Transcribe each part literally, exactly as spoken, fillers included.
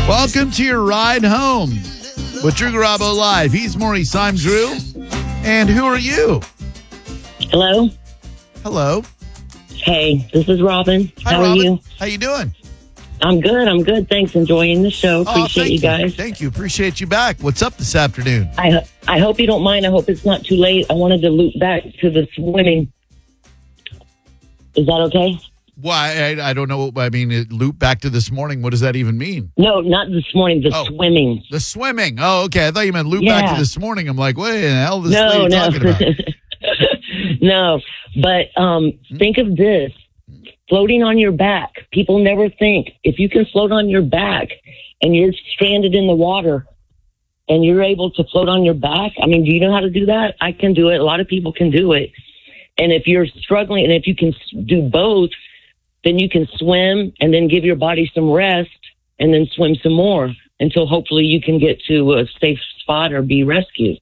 Welcome to your ride home with Drew Garabo Live. He's Maurice. I'm Drew. And who are you? Hello. Hello. Hey, this is Robin. Hi, How Robin. are you? How you doing? I'm good. I'm good. Thanks. Enjoying the show. Oh, Appreciate thank you guys. Thank you. Appreciate you back. What's up this afternoon? I ho- I hope you don't mind. I hope it's not too late. I wanted to loop back to the swimming. Is that okay? Why? I, I don't know. I mean, it loop back to this morning. What does that even mean? No, not this morning. The Oh. swimming. The swimming. Oh, okay. I thought you meant loop Yeah. back to this morning. I'm like, what the hell is this No, lady no, talking about? no. But um, think of this: floating on your back. People never think if you can float on your back and you're stranded in the water and you're able to float on your back. I mean, do you know how to do that? I can do it. A lot of people can do it. And if you're struggling, and if you can do both, then you can swim and then give your body some rest and then swim some more until hopefully you can get to a safe spot or be rescued.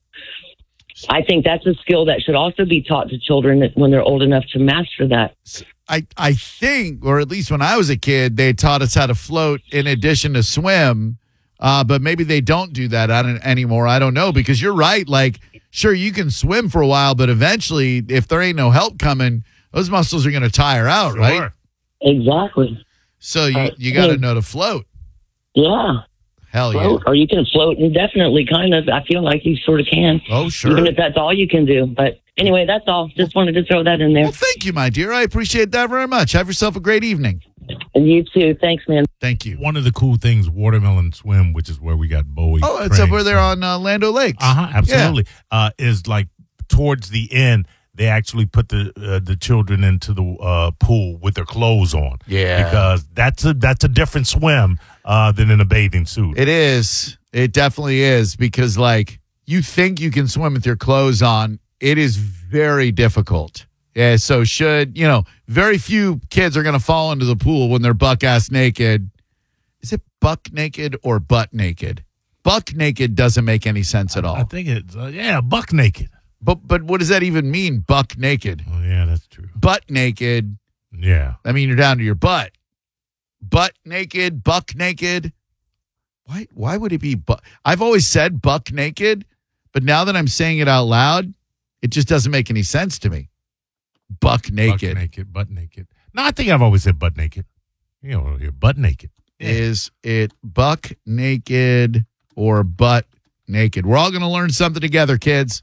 I think that's a skill that should also be taught to children when they're old enough to master that. I, I think, or at least when I was a kid, they taught us how to float in addition to swim. Uh, but maybe they don't do that I don't, anymore. I don't know, because you're right. Like, sure, you can swim for a while, but eventually, if there ain't no help coming, those muscles are going to tire out, Sure. right? Exactly. So you, Uh, you got to yeah. know to float. Yeah. Hell Float, yeah. or you can float indefinitely, kind of. I feel like you sort of can. Oh, sure. Even if that's all you can do. But anyway, that's all. Just wanted to throw that in there. Well, thank you, my dear. I appreciate that very much. Have yourself a great evening. And you too. Thanks, man. Thank you. One of the cool things, Watermelon Swim, which is where we got Bowie. Oh, it's up where they're on uh, Lando Lakes. Uh huh. Absolutely. Uh, is like towards the end, they actually put the uh, the children into the uh, pool with their clothes on. Yeah. Because that's a that's a different swim uh, than in a bathing suit. It is. It definitely is, because, like, you think you can swim with your clothes on. It is very difficult. Yeah, so should, you know, very few kids are going to fall into the pool when they're buck-ass naked. Is it buck naked or butt naked? Buck naked doesn't make any sense at all. I think it's uh, yeah, buck naked. But but what does that even mean, buck naked? Oh yeah, that's true. Butt naked, Yeah. I mean, you're down to your butt. Butt naked, buck naked. Why why would it be buck? I've always said buck naked, but now that I'm saying it out loud, it just doesn't make any sense to me. Buck naked. Buck naked, butt naked. No, I think I've always said butt naked. You know, you're butt naked. Yeah. Is it buck naked or butt naked? We're all going to learn something together, kids.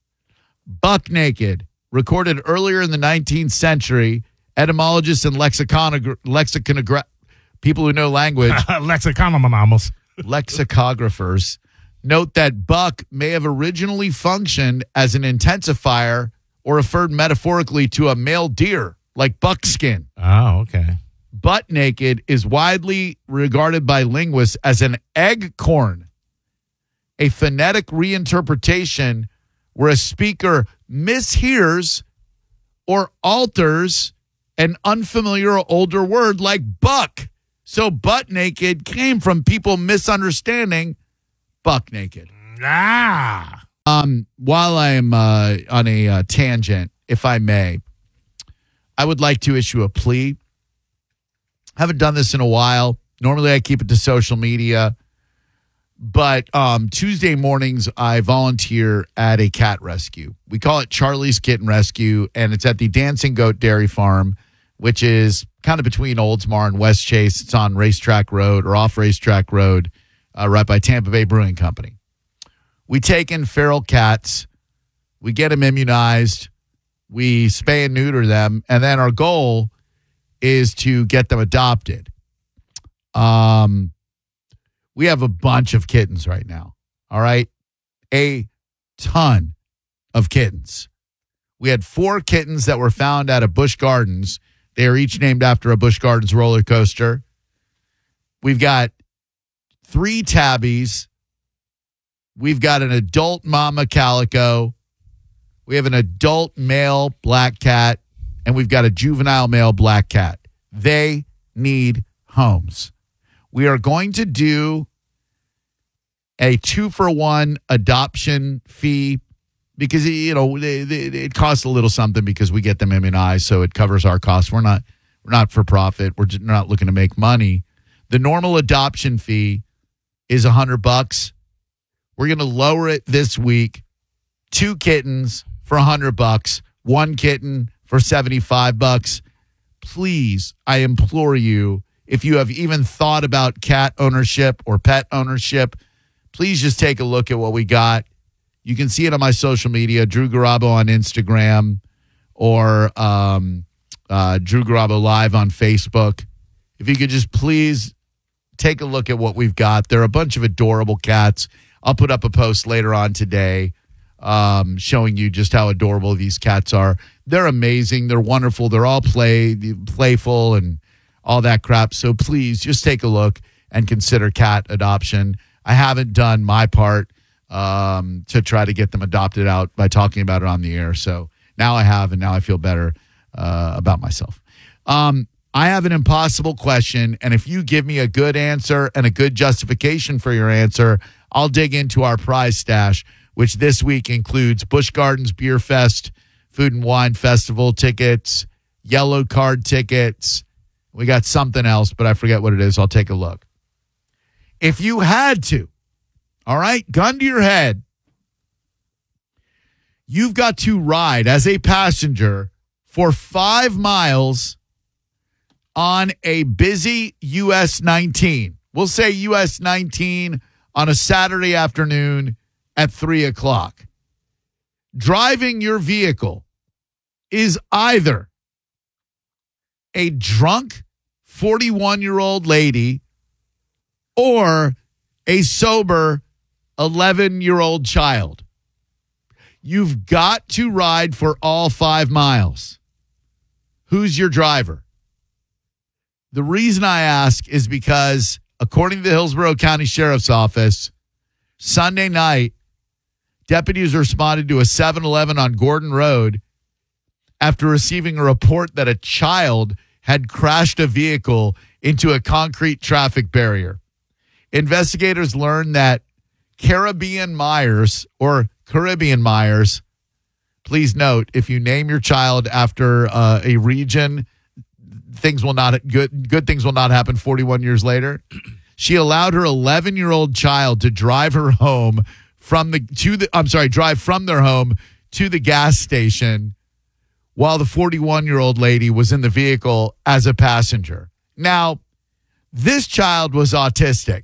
Buck naked, recorded earlier in the nineteenth century. Etymologists and lexiconogra- lexiconogra- people who know language, Lexiconomamos. lexicographers, note that buck may have originally functioned as an intensifier or referred metaphorically to a male deer, like buckskin. Oh, okay. Butt naked is widely regarded by linguists as an egg-corn, a phonetic reinterpretation where a speaker mishears or alters an unfamiliar or older word like buck. So butt naked came from people misunderstanding buck naked. Ah. Um, while I'm uh, on a uh, tangent, if I may, I would like to issue a plea. Haven't done this in a while. Normally I keep it to social media. But um, Tuesday mornings, I volunteer at a cat rescue. We call it Charlie's Kitten Rescue, and it's at the Dancing Goat Dairy Farm, which is kind of between Oldsmar and West Chase. It's on Racetrack Road or off Racetrack Road, uh, right by Tampa Bay Brewing Company. We take in feral cats. We get them immunized. We spay and neuter them. And then our goal is to get them adopted. Um, we have a bunch of kittens right now. All right. A ton of kittens. We had four kittens that were found out of Busch Gardens. They are each named after a Busch Gardens roller coaster. We've got three tabbies. We've got an adult mama calico. We have an adult male black cat. And we've got a juvenile male black cat. They need homes. We are going to do a two-for-one adoption fee because, you know, it costs a little something because we get them immunized, so it covers our costs. We're not we're not for profit. We're just not looking to make money. The normal adoption fee is one hundred bucks. We're going to lower it this week. Two kittens for one hundred bucks. One kitten for seventy-five bucks. Please, I implore you, if you have even thought about cat ownership or pet ownership, please just take a look at what we got. You can see it on my social media, Drew Garabo on Instagram or um, uh, Drew Garabo Live on Facebook. If you could just please take a look at what we've got. There are a bunch of adorable cats. I'll put up a post later on today um, showing you just how adorable these cats are. They're amazing. They're wonderful. They're all play, playful and all that crap. So please just take a look and consider cat adoption. I haven't done my part um, to try to get them adopted out by talking about it on the air. So now I have, and now I feel better uh, about myself. Um, I have an impossible question, and if you give me a good answer and a good justification for your answer, I'll dig into our prize stash, which this week includes Busch Gardens Beer Fest, Food and Wine Festival tickets, Yellow Card tickets. We got something else, but I forget what it is. I'll take a look. If you had to, all right, gun to your head, you've got to ride as a passenger for five miles on a busy U S nineteen. We'll say U S nineteen on a Saturday afternoon at three o'clock. Driving your vehicle is either a drunk forty-one-year-old lady or a sober eleven-year-old child. You've got to ride for all five miles. Who's your driver? The reason I ask is because, according to the Hillsborough County Sheriff's Office, Sunday night, deputies responded to a seven eleven on Gordon Road after receiving a report that a child had crashed a vehicle into a concrete traffic barrier. Investigators learned that Caribbean Myers, or Caribbean Myers, please note, if you name your child after uh, a region, things will not good good things will not happen forty-one years later. She allowed her eleven-year-old child to drive her home from the to the I'm sorry, drive from their home to the gas station while the forty-one-year-old lady was in the vehicle as a passenger. Now, this child was autistic.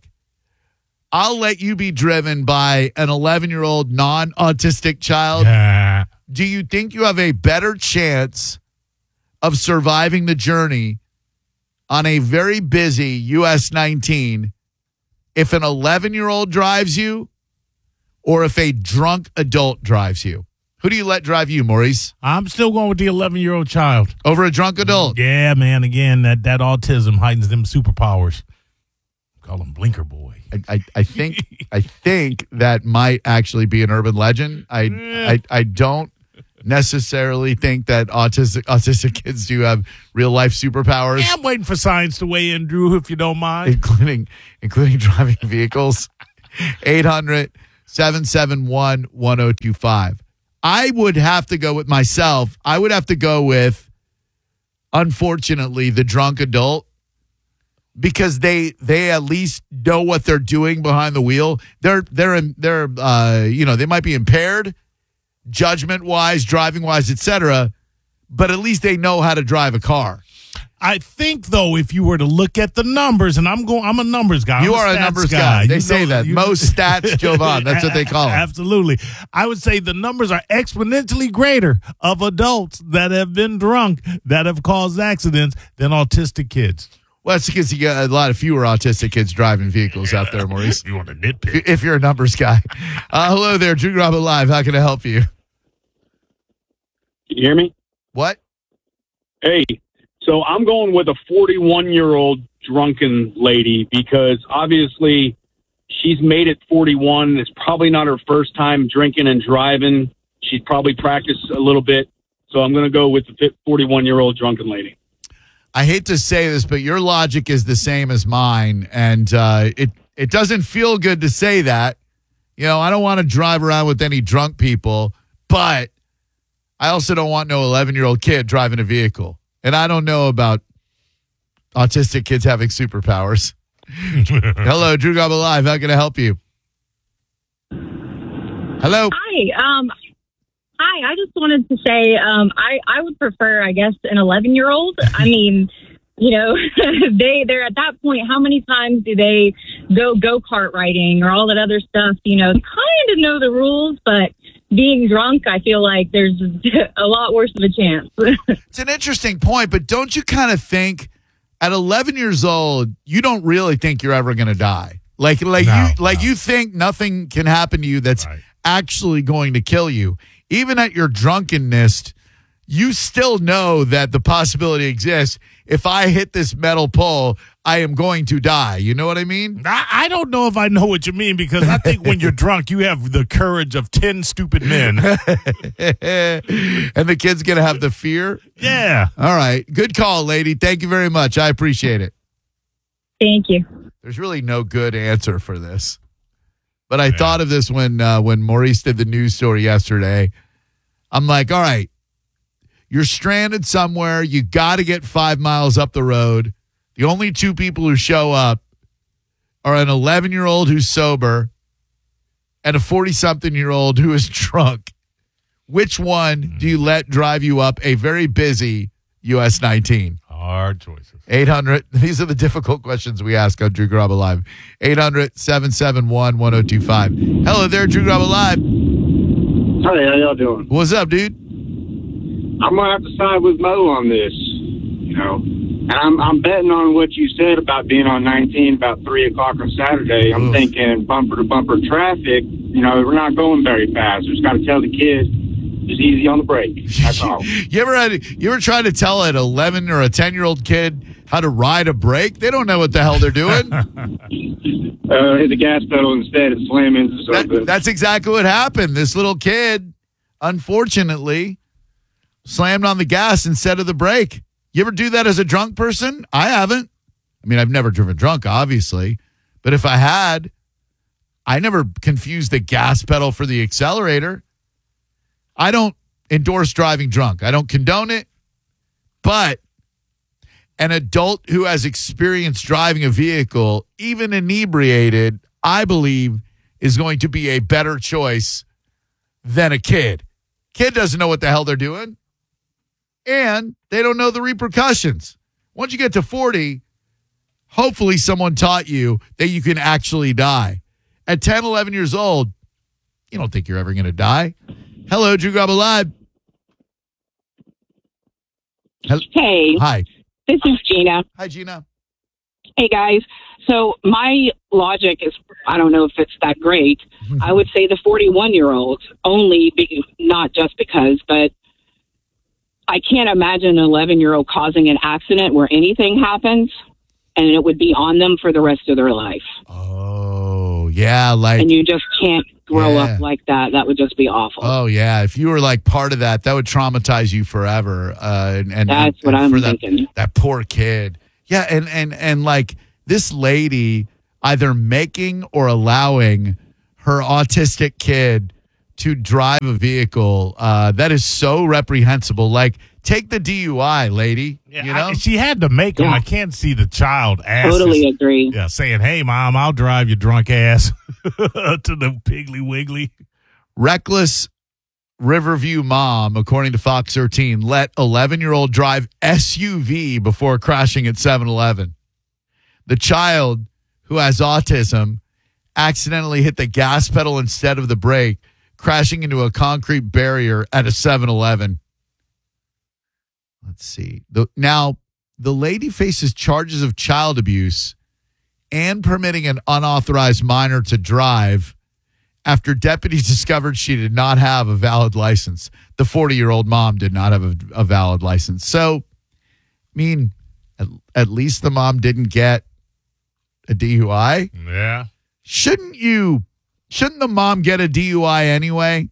I'll let you be driven by an eleven-year-old non-autistic child. Yeah. Do you think you have a better chance of surviving the journey on a very busy U S nineteen if an eleven-year-old drives you or if a drunk adult drives you? Who do you let drive you, Maurice? I'm still going with the eleven-year-old child. Over a drunk adult? Yeah, man. Again, that, that autism heightens them superpowers. Call him Blinker Boy. I, I, I think I think that might actually be an urban legend. I I, I don't necessarily think that autistic autistic kids do have real life superpowers. Yeah, I'm waiting for science to weigh in, Drew, if you don't mind. Including including driving vehicles. eight hundred, seven seven one, one oh two five. I would have to go with myself. I would have to go with, unfortunately, the drunk adult. Because they they at least know what they're doing behind the wheel. They're they're they're uh, you know, they might be impaired, judgment wise, driving wise, et cetera. But at least they know how to drive a car. I think though, if you were to look at the numbers, and I'm going, I'm a numbers guy. You I'm are a, a numbers guy. guy. They you say know, that you, most stats, Jovan. That's what they call it. Absolutely. I would say the numbers are exponentially greater of adults that have been drunk that have caused accidents than autistic kids. Well, that's because you got a lot of fewer autistic kids driving vehicles out there, Maurice. You want to nitpick? If you're a numbers guy. Uh, hello there, Drew Garabo Live. How can I help you? Can you hear me? What? Hey, so I'm going with a forty-one-year-old drunken lady because obviously she's made it forty-one. It's probably not her first time drinking and driving. She's probably practiced a little bit. So I'm going to go with the forty-one-year-old drunken lady. I hate to say this, but your logic is the same as mine, and uh, it it doesn't feel good to say that. You know, I don't want to drive around with any drunk people, but I also don't want no eleven-year-old kid driving a vehicle. And I don't know about autistic kids having superpowers. Hello, Drew Garabo Live. How can I help you? Hello. Hi. Um, hi. I just wanted to say um, I, I would prefer, I guess, an eleven-year-old. I mean, you know, they, they're at that point, how many times do they go go-kart riding or all that other stuff? You know, kind of know the rules, but being drunk, I feel like there's a lot worse of a chance. It's an interesting point, but don't you kind of think at eleven years old, you don't really think you're ever going to die? Like, like No, you, like no. you think nothing can happen to you that's Right. actually going to kill you. Even at your drunkenness, you still know that the possibility exists. If I hit this metal pole, I am going to die. You know what I mean? I, I don't know if I know what you mean, because I think when you're drunk, you have the courage of ten stupid men. And the kid's going to have the fear. Yeah. All right. Good call, lady. Thank you very much. I appreciate it. Thank you. There's really no good answer for this. But I thought of this when uh, when Maurice did the news story yesterday. I'm like, all right, you're stranded somewhere. You got to get five miles up the road. The only two people who show up are an eleven-year-old who's sober and a forty-something-year-old who is drunk. Which one do you let drive you up a very busy U S nineteen? Hard choices. eight hundred. These are the difficult questions we ask on Drew Garabo Live. eight hundred, seven seven one, one oh two five. Hello there, Drew Garabo Live. Hey, how y'all doing? What's up, dude? I'm gonna have to side with Mo on this, you know. And I'm I'm betting on what you said about being on nineteen about three o'clock on Saturday. I'm Oof. thinking bumper to bumper traffic. You know, we're not going very fast. Just got to tell the kids just easy on the brake. That's all. You ever had, you ever tried to tell an eleven or a ten year old kid how to ride a brake? They don't know what the hell they're doing. Uh, hit the gas pedal instead of slam into something. That, that's exactly what happened. This little kid, unfortunately, slammed on the gas instead of the brake. You ever do that as a drunk person? I haven't. I mean, I've never driven drunk, obviously. But if I had, I never confused the gas pedal for the accelerator. I don't endorse driving drunk. I don't condone it. But an adult who has experience driving a vehicle, even inebriated, I believe is going to be a better choice than a kid. Kid doesn't know what the hell they're doing. And they don't know the repercussions. Once you get to forty, hopefully someone taught you that you can actually die. At ten, eleven years old, you don't think you're ever going to die. Hello, Drew Garabo Live. Hel- Hey, Hi. this is Gina. Hi, Gina. Hey, guys. So my logic is, I don't know if it's that great. I would say the forty-one-year-old, only, be, not just because, but I can't imagine an eleven-year-old causing an accident where anything happens, and it would be on them for the rest of their life. Oh, yeah. Like, And you just can't grow Yeah. up like that. That would just be awful. oh, yeah. If you were like part of that, that would traumatize you forever. Uh, and, and That's and what I'm for that, thinking. That poor kid. Yeah. And, and, and like this lady either making or allowing her autistic kid to drive a vehicle, uh, that is so reprehensible. Like, take the D U I, lady. Yeah, you know? I, she had to make them. Yeah. I can't see the child asses. Totally agree. Yeah, saying, "Hey, mom, I'll drive your drunk ass to the Piggly Wiggly." Reckless Riverview mom, according to Fox thirteen, let eleven-year-old drive S U V before crashing at seven eleven. The child, who has autism, accidentally hit the gas pedal instead of the brake, crashing into a concrete barrier at a seven eleven. Let's see. The, now, the lady faces charges of child abuse and permitting an unauthorized minor to drive after deputies discovered she did not have a valid license. The forty-year-old mom did not have a, a valid license. So, I mean, at, at least the mom didn't get a D U I. Yeah. Shouldn't you, shouldn't the mom get a D U I anyway?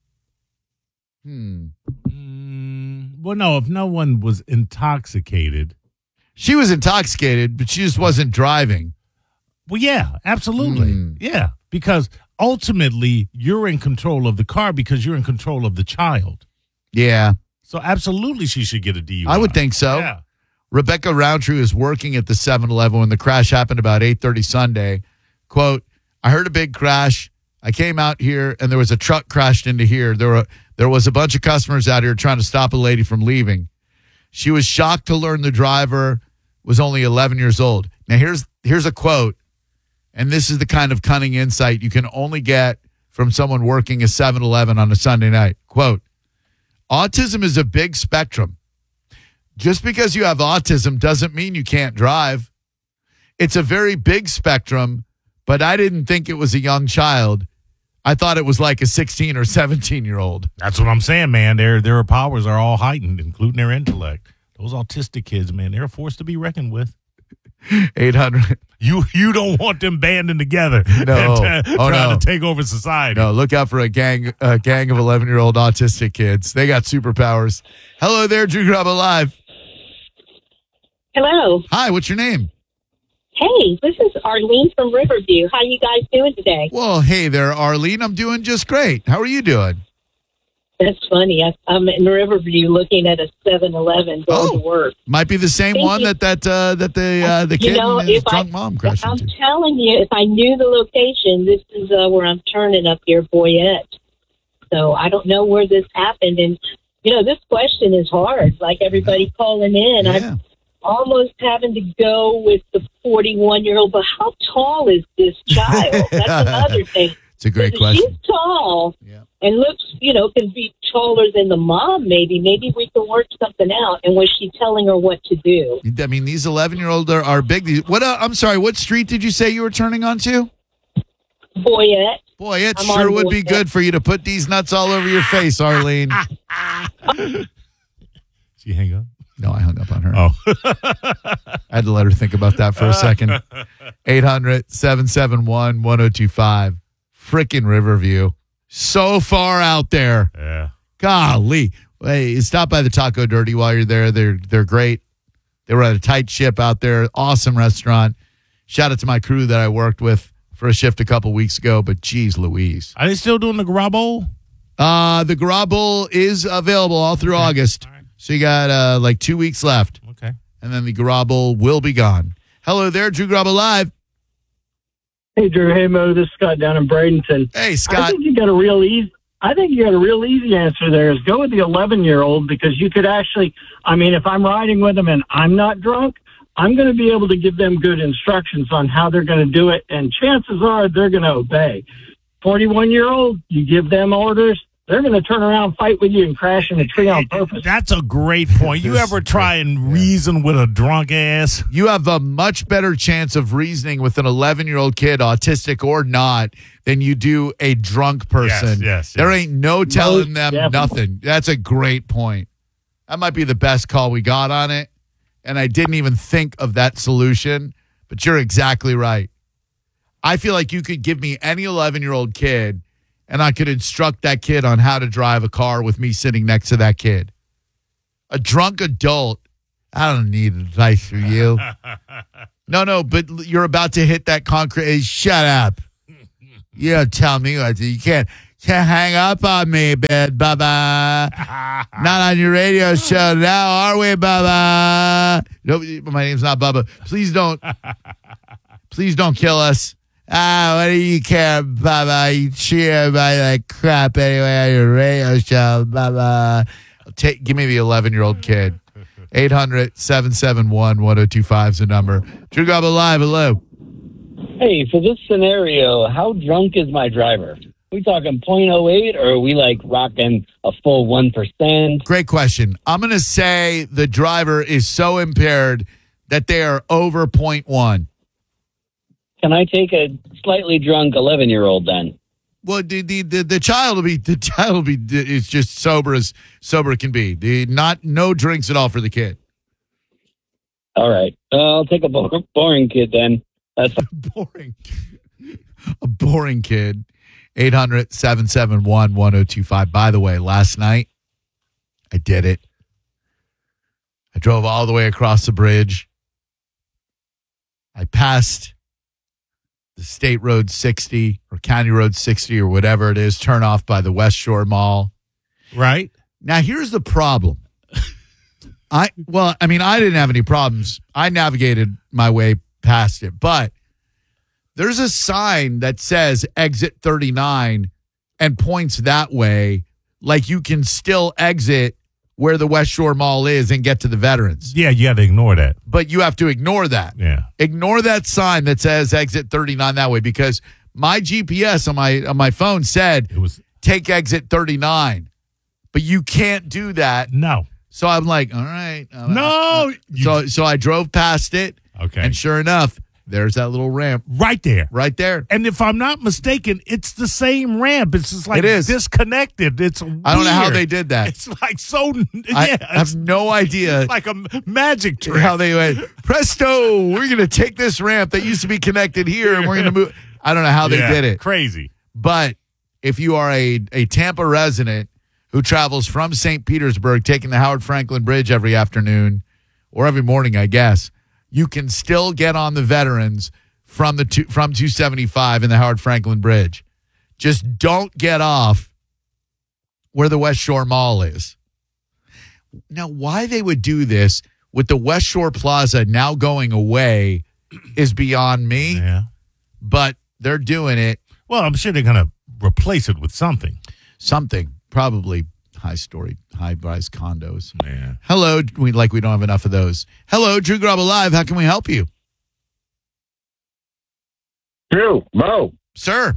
Hmm. Mm, well, no, if no one was intoxicated. She was intoxicated, but she just wasn't driving. Well, yeah, absolutely. Mm. Yeah, because ultimately you're in control of the car because you're in control of the child. Yeah, So absolutely she should get a D U I. I would think so. Yeah. Rebecca Roundtree was working at the seven eleven when the crash happened about eight thirty Sunday. Quote, I heard a big crash. I came out here and there was a truck crashed into here. There were there was a bunch of customers out here trying to stop a lady from leaving. She was shocked to learn the driver was only eleven years old. Now here's here's a quote, and this is the kind of cunning insight you can only get from someone working a seven eleven on a Sunday night. Quote, autism is a big spectrum. Just because you have autism doesn't mean you can't drive. It's a very big spectrum, but I didn't think it was a young child. I thought it was like a sixteen or seventeen-year-old. That's what I'm saying, man. Their their powers are all heightened, including their intellect. Those autistic kids, man, they're a force to be reckoned with. eight hundred You you don't want them banding together No. and t- Oh, trying no. to take over society. No, look out for a gang a gang of eleven-year-old autistic kids. They got superpowers. Hello there, Drew Grubba Live. Hello. Hi, what's your name? Hey, this is Arlene from Riverview. How you guys doing today? Well, hey there, Arlene. I'm doing just great. How are you doing? That's funny. I, I'm in Riverview looking at a seven eleven going Oh. to work. Might be the same Thank one you. that that uh, that the uh, the You kid know, and his if I- drunk mom crashed I'm into. telling you, if I knew the location, this is uh, where I'm turning up here, Boyette. So I don't know where this happened. And, you know, this question is hard, like everybody calling in. Yeah. I'm almost having to go with the forty-one-year-old, but how tall is this child? That's another thing. It's a great If question. she's tall Yeah. and looks, you know, can be taller than the mom, maybe. Maybe we can work something out. And was she telling her what to do? I mean, these eleven-year-olds are, are big. These- What? Uh, I'm sorry. What street did you say you were turning onto? Boyette. Boy, it I'm sure on would be Boyette. good for you to put these nuts all over your face, Arlene. Did you hang up? No, I hung up on her. Oh. I had to let her think about that for a second. eight hundred, seven seven one, one oh two five. Frickin' Riverview. So far out there. Yeah. Golly. Hey, stop by the Taco Dirty while you're there. They're they're great. They were at a tight ship out there. Awesome restaurant. Shout out to my crew that I worked with for a shift a couple weeks ago, but geez Louise. Are they still doing the grabo? Uh, the Garage Bowl is available all through Okay. August. All right. So you got uh, like two weeks left. Okay. And then the Garage Bowl will be gone. Hello there, Drew Grubba Live. Hey, Drew. Hey, Mo. This is Scott down in Bradenton. Hey, I Scott. think you got a real easy. I think you got a real easy answer there. Is go with the eleven-year-old because you could actually. I mean, if I'm riding with them and I'm not drunk, I'm going to be able to give them good instructions on how they're going to do it, and chances are they're going to obey. forty-one-year-old, you give them orders, they're going to turn around, fight with you, and crash in a tree on purpose. That's a great point. You This- ever try and reason with a drunk ass? You have a much better chance of reasoning with an eleven-year-old kid, autistic or not, than you do a drunk person. Yes, yes, There yes. ain't no telling them definitely. nothing. That's a great point. That might be the best call we got on it. And I didn't even think of that solution, but you're exactly right. I feel like you could give me any eleven-year-old kid, and I could instruct that kid on how to drive a car with me sitting next to that kid. A drunk adult, I don't need advice from you. No, no, but you're about to hit that concrete. Hey, shut up. You don't tell me what to. You can't, can't hang up on me, bed, Bubba. Not on your radio show now, are we, Bubba? No, my name's not Bubba. Please don't. Please don't kill us. Ah, what do you care, Bubba? You cheer everybody like crap anyway on your radio show, Bubba. Take, give me the eleven-year-old kid. eight hundred, seven seven one, one oh two five is the number. Drew Grubba Live, hello. Hey, for this scenario, how drunk is my driver? We talking point oh eight, or are we like rocking a full one percent? Great question. I'm going to say the driver is so impaired that they are over point one. Can I take a slightly drunk eleven-year-old then? Well, the, the the the child will be the child will be is just sober as sober can be. The not no drinks at all for the kid. All right. Uh, I'll take a bo- boring kid then. That's boring. A boring kid. eight hundred, seven seven one, one oh two five. By the way, last night I did it. I drove all the way across the bridge. I passed the State Road sixty or County Road sixty or whatever it is, turn off by the West Shore Mall. Right. Now, here's the problem. I well, I mean, I didn't have any problems. I navigated my way past it, but there's a sign that says exit thirty-nine and points that way, like you can still exit where the West Shore Mall is and get to the Veterans. Yeah, you got to ignore that. But you have to ignore that. Yeah. Ignore that sign that says exit thirty-nine that way, because my G P S on my on my phone said It was take exit thirty-nine. But you can't do that. no. So I'm like, all right. Uh, No. You- So so I drove past it. Okay. And sure enough, there's that little ramp right there. right there. And if I'm not mistaken, it's the same ramp. It's just like It is. disconnected. It's weird. I don't know how they did that. It's like so. I Yeah, have it's no idea like a magic trick. how they went, presto, we're going to take this ramp that used to be connected here and we're going to move. I don't know how they Yeah, did it. Crazy. But if you are a, a Tampa resident who travels from Saint Petersburg, taking the Howard Franklin Bridge every afternoon or every morning, I guess, you can still get on the Veterans from the two, from two seventy-five in the Howard Franklin Bridge. Just don't get off where the West Shore Mall is. Now, why they would do this with the West Shore Plaza now going away is beyond me, Yeah. but they're doing it. Well, I'm sure they're gonna replace it with something. Something, probably high-story, high-rise condos. Yeah. Hello, we like we don't have enough of those. Hello, Drew Grub Live. How can we help you, Drew, Mo, sir?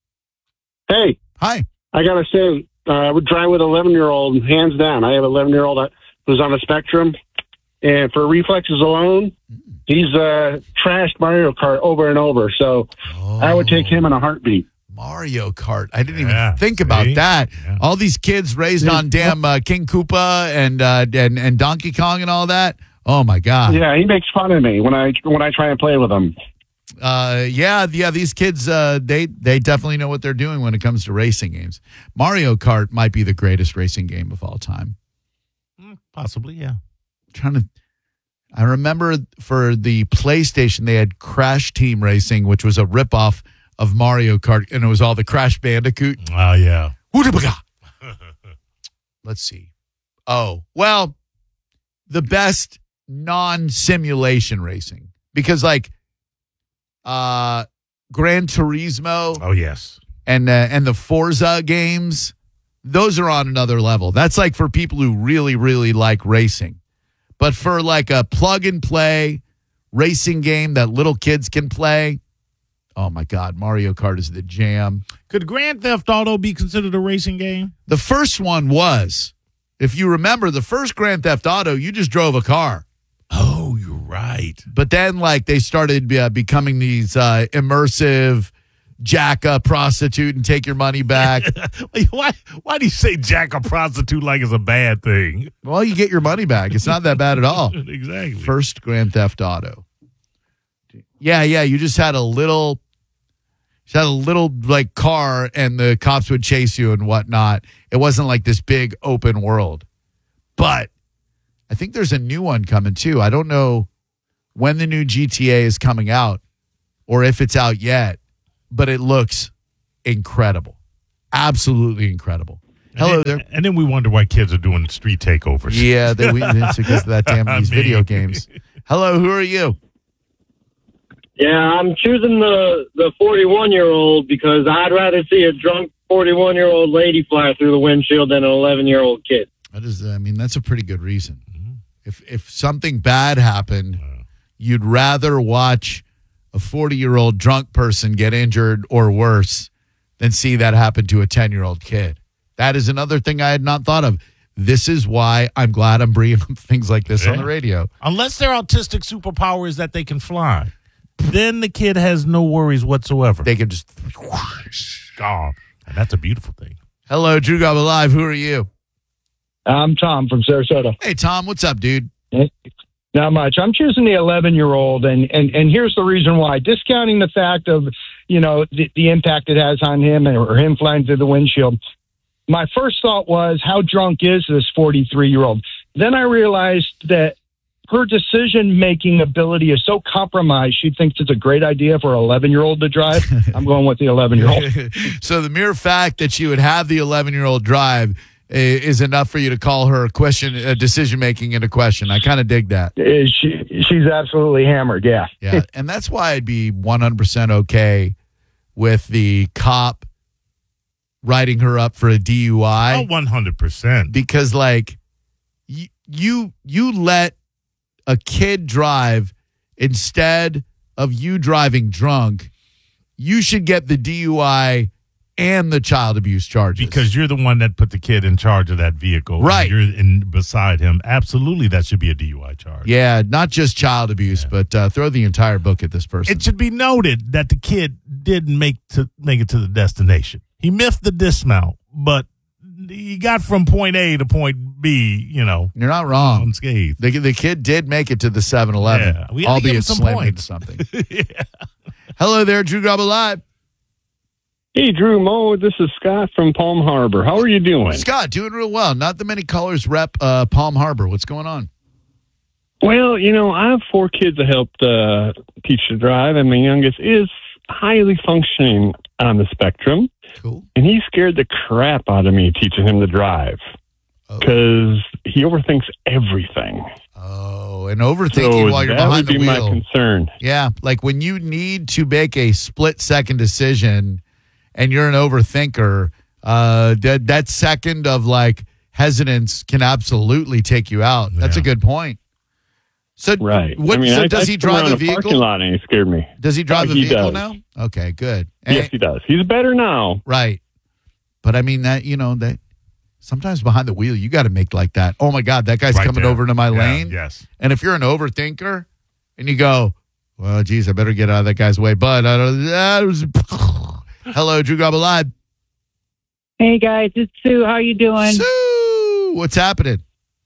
hey, Hi. I gotta say, uh, I would drive with an eleven-year-old, hands down. I have an eleven-year-old who's on the spectrum, and for reflexes alone, he's uh, trashed Mario Kart over and over. So Oh, I would take him in a heartbeat. Mario Kart. I didn't Yeah, even think about see? that. Yeah. All these kids raised on damn uh, King Koopa and uh, and and Donkey Kong and all that. Oh my God. Yeah, he makes fun of me when I when I try and play with him. Uh, yeah, yeah. These kids, uh, they they definitely know what they're doing when it comes to racing games. Mario Kart might be the greatest racing game of all time. Possibly, yeah. trying to I remember for the PlayStation they had Crash Team Racing, which was a ripoff of Mario Kart, and it was all the Crash Bandicoot. Oh, yeah. Woodabaga. Let's see. Oh, well, the best non-simulation racing, because like uh Gran Turismo Oh, yes. and uh, and the Forza games, those are on another level. That's like for people who really really like racing. But for like a plug and play racing game that little kids can play, oh my God, Mario Kart is the jam. Could Grand Theft Auto be considered a racing game? The first one was, if you remember, the first Grand Theft Auto, you just drove a car. Oh, you're right. But then like they started uh, becoming these uh, immersive jack a prostitute and take your money back. why Why do you say jack a prostitute like it's a bad thing? Well, you get your money back. It's not that bad at all. Exactly. First Grand Theft Auto. Yeah, yeah. You just had a little, just had a little like car, and the cops would chase you and whatnot. It wasn't like this big open world. But I think there's a new one coming too. I don't know when the new G T A is coming out or if it's out yet, but it looks incredible. Absolutely incredible. Hello and then, there. And then we wonder why kids are doing street takeovers. Yeah, they, we, it's because of that damn I these mean- video games. Hello, who are you? Yeah, I'm choosing the the forty-one year old because I'd rather see a drunk forty-one year old lady fly through the windshield than an eleven year old kid. That is, I mean, that's a pretty good reason. If if something bad happened, you'd rather watch a forty-year-old drunk person get injured or worse than see that happen to a ten-year-old kid. That is another thing I had not thought of. This is why I'm glad I'm bringing up things like this Yeah. on the radio. Unless their autistic superpower is that they can fly, then the kid has no worries whatsoever. They can just gone. And that's a beautiful thing. Hello, Drew Gobble Live. Who are you? I'm Tom from Sarasota. Hey, Tom. What's up, dude? Not much. I'm choosing the eleven year old, and, and, and here's the reason why. Discounting the fact of, you know, the, the impact it has on him or him flying through the windshield. My first thought was, how drunk is this forty-three year old? Then I realized that her decision making ability is so compromised, she thinks it's a great idea for an eleven year old to drive. I'm going with the eleven year old. So the mere fact that she would have the eleven-year-old drive is enough for you to call her question uh, decision making into question. I kind of dig that. Is she, she's absolutely hammered. Yeah. Yeah, and that's why I'd be one hundred percent okay with the cop writing her up for a D U I. Oh, one hundred percent. Because, like, y- you you let a kid drive instead of you driving drunk, you should get the D U I and the child abuse charges. Because you're the one that put the kid in charge of that vehicle. Right. You're in beside him. Absolutely, that should be a D U I charge. Yeah, not just child abuse, yeah. but uh, throw the entire book at this person. It should be noted that the kid didn't make to make it to the destination. He missed the dismount, but he got from point A to point B, you know. You're not wrong. Unscathed. The, the kid did make it to the seven eleven, yeah, we had to give him some slammed into points. something. yeah. Hello there, Drew Garabo Live. Hey, Drew Mo, this is Scott from Palm Harbor. How are you doing? Scott, doing real well. Not the many colors rep uh, Palm Harbor. What's going on? Well, you know, I have four kids I helped uh, teach to drive, and my youngest is highly functioning on the spectrum. Cool. And he scared the crap out of me teaching him to drive because oh. he overthinks everything. Oh, and overthinking so while you're that behind would the be wheel. My concern. Yeah, like when you need to make a split-second decision and you're an overthinker, uh, that, that second of, like, hesitance can absolutely take you out. That's yeah. a good point. So, right. What, I mean, so I, does I he drive a a vehicle? Parking lot and he scared me. Does he drive oh, a he vehicle does. now? Okay, good. Yes, and, he does. He's better now. Right. But I mean that, you know, that sometimes behind the wheel, you got to make like that. Oh my God, that guy's right coming there. over into my yeah, lane. Yes. And if you're an overthinker and you go, well, geez, I better get out of that guy's way. But I don't, uh, was, hello, Drew Garabo Live. Hey guys, it's Sue. How you doing? Sue, what's happening?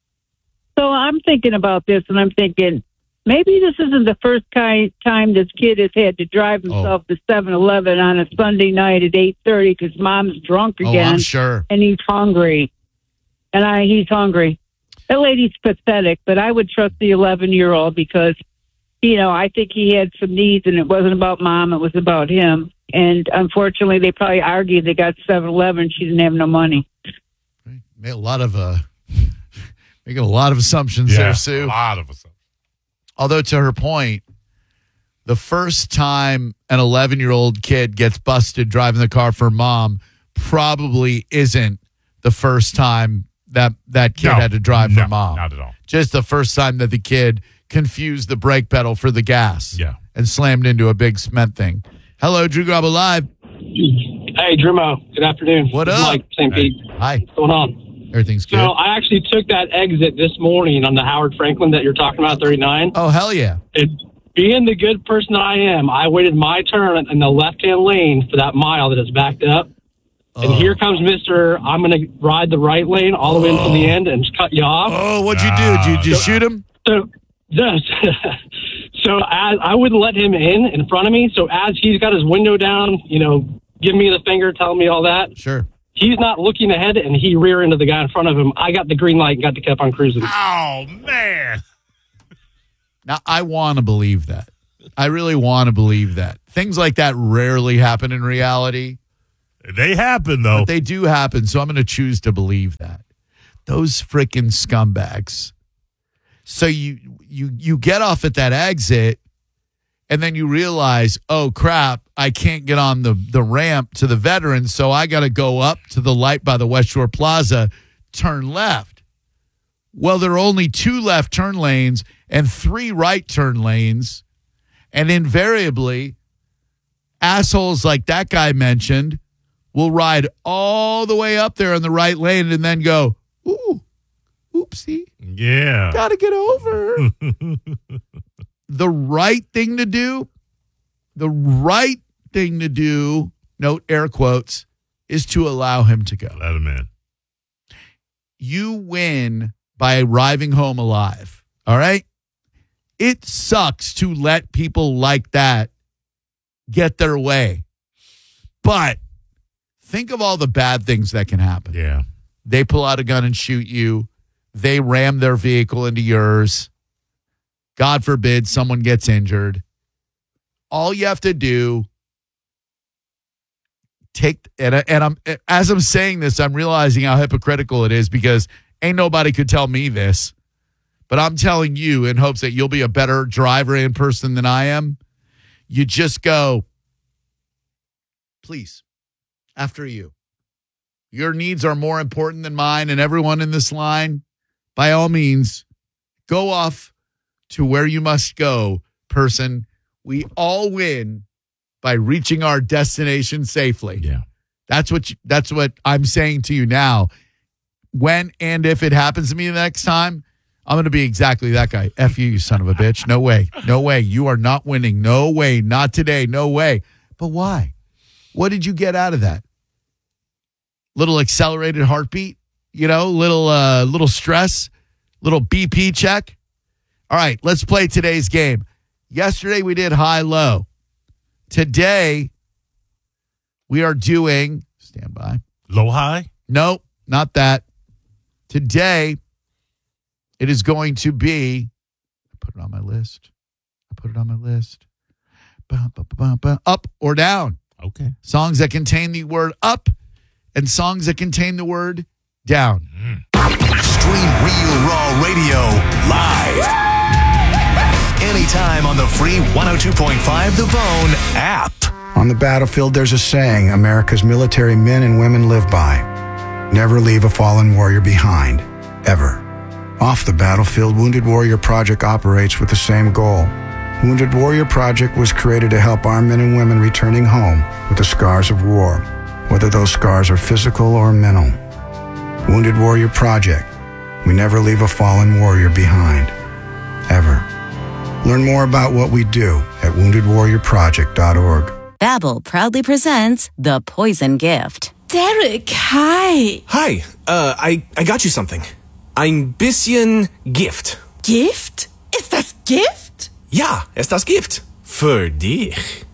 So I'm thinking about this, and I'm thinking maybe this isn't the first ki- time this kid has had to drive himself oh. to seven eleven on a Sunday night at eight thirty because mom's drunk again. Oh, I'm sure. And he's hungry. And I, he's hungry. That lady's pathetic, but I would trust the eleven-year-old because, you know, I think he had some needs, and it wasn't about mom. It was about him. And unfortunately, they probably argued they got seven eleven. She didn't have no money. Made a lot of, uh, making a lot of assumptions yeah, there, Sue. A lot of assumptions. Although, to her point, the first time an eleven-year-old kid gets busted driving the car for mom probably isn't the first time that that kid no, had to drive no, for mom. Not at all. Just the first time that the kid confused the brake pedal for the gas yeah. and slammed into a big cement thing. Hello, Drew Garabo Live. Hey, Drew Mo. Good afternoon. What This up? is Mike, Saint Pete. Hi. What's going on? Everything's good. So I actually took that exit this morning on the Howard Franklin that you're talking about, thirty-nine. Oh, hell yeah. It, being the good person I am, I waited my turn in the left-hand lane for that mile that is backed up. And Oh. here comes Mister I'm going to ride the right lane all the way until the end and just cut you off. Oh, what'd you do? Did you just So- shoot him? So, yes. so as I wouldn't let him in in front of me. So as he's got his window down, you know, giving me the finger, telling me all that. Sure. He's not looking ahead, and he rear-ended the guy in front of him. I got the green light and got to keep on cruising. Oh, man. Now, I want to believe that. I really want to believe that. Things like that rarely happen in reality. They happen, though. But they do happen, so I'm going to choose to believe that. Those freaking scumbags. So you you you get off at that exit, and then you realize, oh, crap, I can't get on the, the ramp to the veterans, so I got to go up to the light by the West Shore Plaza, turn left. Well, there are only two left turn lanes and three right turn lanes, and invariably, assholes like that guy mentioned will ride all the way up there in the right lane and then go, ooh, oopsie. Yeah. Gotta get over. The right thing to do, the right thing to do, note air quotes, is to allow him to go. Let him in. You win by arriving home alive. All right? It sucks to let people like that get their way. But think of all the bad things that can happen. Yeah. They pull out a gun and shoot you. They ram their vehicle into yours. God forbid someone gets injured. All you have to do, take and I- and I'm as I'm saying this, I'm realizing how hypocritical it is because ain't nobody could tell me this, but I'm telling you in hopes that you'll be a better driver and person than I am. You just go, please, after you. Your needs are more important than mine, and everyone in this line, by all means, go off to where you must go, person. We all win by reaching our destination safely. Yeah. That's what you, that's what I'm saying to you now. When and if it happens to me the next time, I'm going to be exactly that guy. F you, you son of a bitch. No way. No way. You are not winning. No way. Not today. No way. But why? What did you get out of that? Little accelerated heartbeat, you know, little uh, little stress, little B P check. All right, let's play today's game. Yesterday we did high-low. Today we are doing, stand by. Low-high? Nope, not that. Today it is going to be, I put it on my list. I put it on my list. Ba, ba, ba, ba, ba. Up or down. Okay. Songs that contain the word up and songs that contain the word down. Stream Real Raw Radio live. Anytime on the free one oh two point five The Bone app. On the battlefield, there's a saying America's military men and women live by. Never leave a fallen warrior behind. Ever. Off the battlefield, Wounded Warrior Project operates with the same goal. Wounded Warrior Project was created to help our men and women returning home with the scars of war, whether those scars are physical or mental. Wounded Warrior Project. We never leave a fallen warrior behind. Ever. Learn more about what we do at wounded warrior project dot org. Babbel proudly presents The Poison Gift. Derek, hi. Hi, uh, I, I got you something. Ein bisschen Gift. Gift? Ist das Gift? Ja, ist das Gift. Für dich.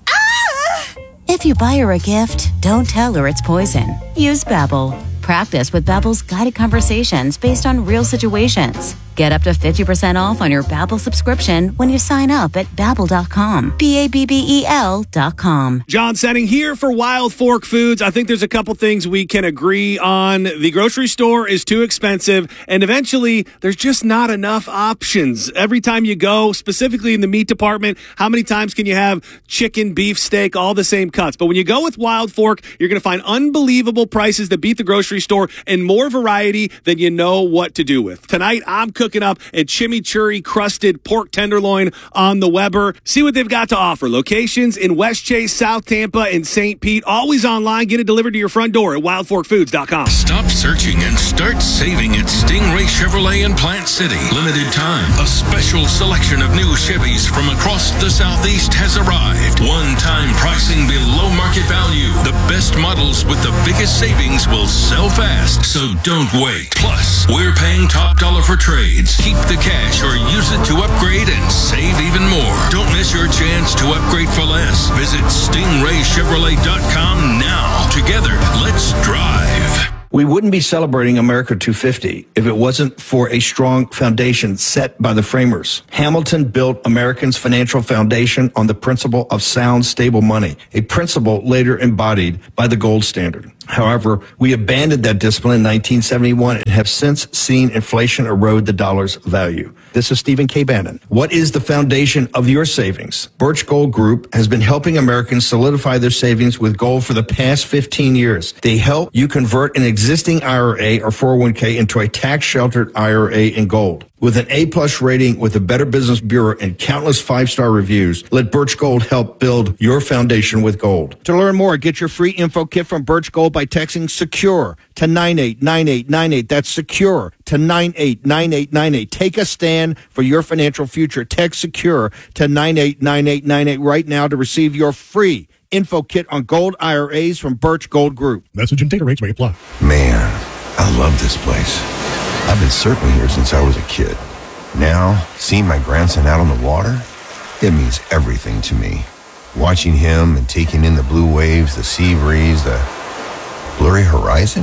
If you buy her a gift, don't tell her it's poison. Use Babbel. Practice with Babbel's guided conversations based on real situations. Get up to fifty percent off on your Babbel subscription when you sign up at babbel dot com. B A B B E L dot com. John Setting here for Wild Fork Foods. I think there's a couple things we can agree on. The grocery store is too expensive, and eventually there's just not enough options. Every time you go, specifically in the meat department, how many times can you have chicken, beef, steak, all the same cuts? But when you go with Wild Fork, you're going to find unbelievable prices that beat the grocery store and more variety than you know what to do with. Tonight, I'm cooking up a chimichurri crusted pork tenderloin on the Weber. See what they've got to offer. Locations in West Chase, South Tampa, and Saint Pete. Always online. Get it delivered to your front door at wild fork foods dot com. Stop searching and start saving at Stingray Chevrolet in Plant City. Limited time. A special selection of new Chevys from across the Southeast has arrived. One-time pricing below market value. The best models with the biggest savings will sell fast, so don't wait. Plus, we're paying top dollar for trades. Keep the cash or use it to upgrade and save even more. Don't miss your chance to upgrade for less. Visit stingray chevrolet dot com now. Together, let's drive. We wouldn't be celebrating America two fifty if it wasn't for a strong foundation set by the framers. Hamilton built Americans' financial foundation on the principle of sound, stable money, a principle later embodied by the gold standard. However, we abandoned that discipline in nineteen seventy-one and have since seen inflation erode the dollar's value. This is Stephen K. Bannon. What is the foundation of your savings? Birch Gold Group has been helping Americans solidify their savings with gold for the past fifteen years. They help you convert an existing I R A or four oh one k into a tax-sheltered I R A in gold. With an A-plus rating with the Better Business Bureau and countless five-star reviews, let Birch Gold help build your foundation with gold. To learn more, get your free info kit from Birch Gold by texting SECURE to nine eight nine eight nine eight. That's SECURE to nine eight nine eight nine eight. Take a stand for your financial future. Text SECURE to nine eight nine eight nine eight right now to receive your free info kit on gold I R As from Birch Gold Group. Message and data rates may apply. Man, I love this place. I've been surfing here since I was a kid. Now, seeing my grandson out on the water, it means everything to me. Watching him and taking in the blue waves, the sea breeze, the blurry horizon,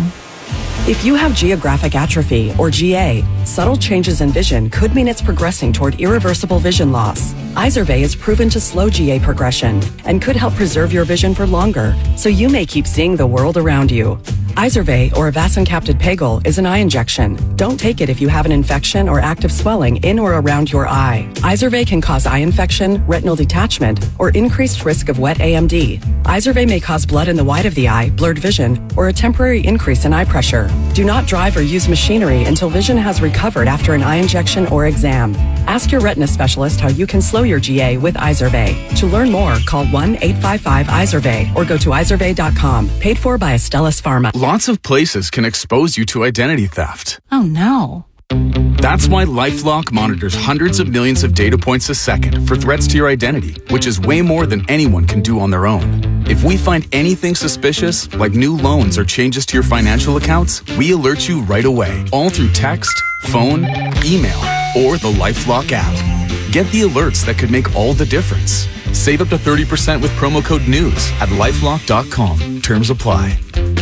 If you have geographic atrophy, or G A, subtle changes in vision could mean it's progressing toward irreversible vision loss. Izervay is proven to slow G A progression and could help preserve your vision for longer, so you may keep seeing the world around you. Izervay, or avacincaptad pegol, is an eye injection. Don't take it if you have an infection or active swelling in or around your eye. Izervay can cause eye infection, retinal detachment, or increased risk of wet A M D. Izervay may cause blood in the white of the eye, blurred vision, or a temporary increase in eye pressure. Do not drive or use machinery until vision has recovered after an eye injection or exam. Ask your retina specialist how you can slow your G A with Izervay. To learn more, call one eight five five Izervay or go to izervay dot com. Paid for by Astellas Pharma. Lots of places can expose you to identity theft. Oh no. That's why LifeLock monitors hundreds of millions of data points a second for threats to your identity, which is way more than anyone can do on their own. If we find anything suspicious, like new loans or changes to your financial accounts, we alert you right away, all through text, phone, email, or the LifeLock app. Get the alerts that could make all the difference. Save up to thirty percent with promo code NEWS at lifelock dot com. Terms apply.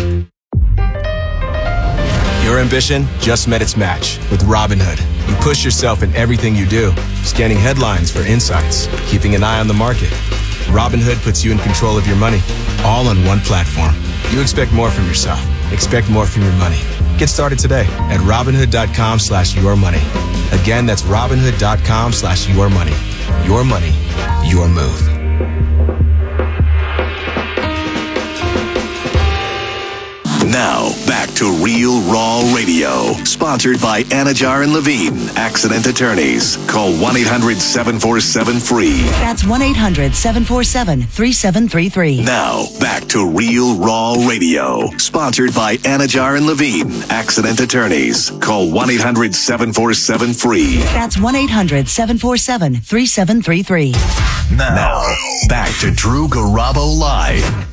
Your ambition just met its match with Robinhood. You push yourself in everything you do, scanning headlines for insights, keeping an eye on the market. Robinhood puts you in control of your money, all on one platform. You expect more from yourself. Expect more from your money. Get started today at Robinhood dot com slash your money. Again, that's Robinhood dot com slash your money. Your money, your move. Now, back to Real Raw Radio, sponsored by Anajar and Levine, accident attorneys. Call one eight hundred seven four seven free. That's one eight hundred seven four seven three seven three three. Now, back to Real Raw Radio, sponsored by Anajar and Levine, accident attorneys. Call one eight hundred seven four seven free. That's one eight hundred seven four seven three seven three three. Now, back to Drew Garabo Live.